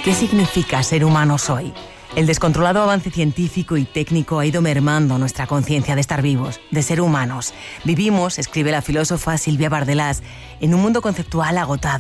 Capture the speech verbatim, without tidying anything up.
¿Qué significa ser humanos hoy? El descontrolado avance científico y técnico ha ido mermando nuestra conciencia de estar vivos, de ser humanos. Vivimos, escribe la filósofa Silvia Bardellás, en un mundo conceptual agotado.